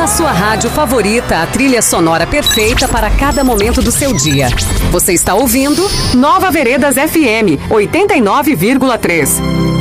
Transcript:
na sua rádio favorita, a trilha sonora perfeita para cada momento do seu dia. Você está ouvindo Nova Veredas FM 89,3.